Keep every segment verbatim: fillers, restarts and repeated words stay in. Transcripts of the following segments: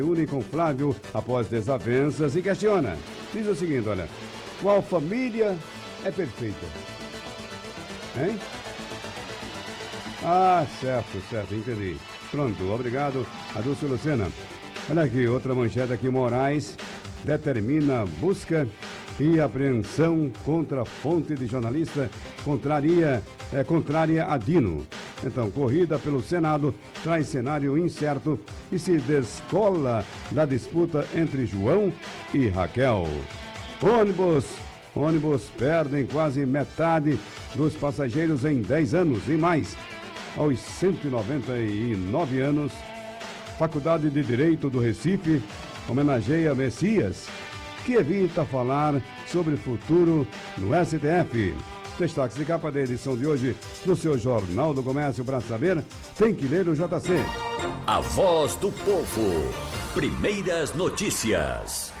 Une com Flávio após desavenças e questiona. Diz o seguinte, olha, qual família é perfeita? Hein? Ah, certo, certo, entendi. Pronto, obrigado, Adúlcio Lucena. Olha aqui, outra manchete aqui, Moraes determina busca e apreensão contra fonte de jornalista contraria, é, contrária a Dino. Então, corrida pelo Senado traz cenário incerto e se descola da disputa entre João e Raquel. Ônibus, ônibus perdem quase metade dos passageiros em dez anos e mais. Aos cento e noventa e nove anos, Faculdade de Direito do Recife homenageia Messias, que evita falar sobre futuro no S T F. Destaques de capa da edição de hoje do seu Jornal do Comércio. Para saber, tem que ler o J C. A voz do povo. Primeiras notícias.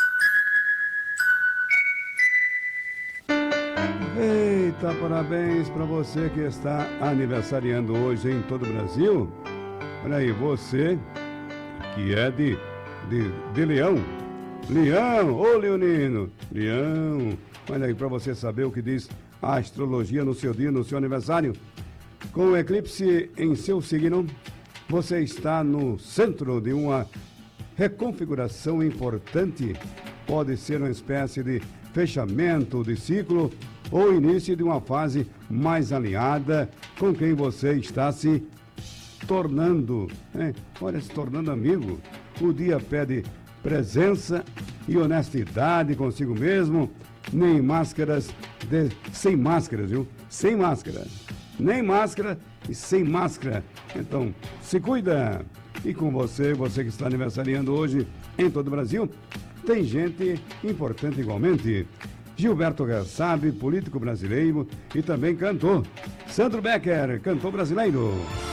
Eita, parabéns para você que está aniversariando hoje em todo o Brasil. Olha aí, você que é de, de, de Leão. Leão, ô Leonino, Leão. Olha aí, para você saber o que diz a astrologia no seu dia, no seu aniversário. Com o eclipse em seu signo, você está no centro de uma reconfiguração importante. Pode ser uma espécie de fechamento de ciclo ou início de uma fase mais alinhada com quem você está se tornando, hein? Olha, se tornando amigo. O dia pede presença e honestidade consigo mesmo, nem máscaras, de, sem máscaras, viu? Sem máscara, nem máscara e sem máscara. Então, se cuida. E com você, você que está aniversariando hoje em todo o Brasil, tem gente importante igualmente. Gilberto Kassab, político brasileiro e também cantor. Sandro Becker, cantor brasileiro.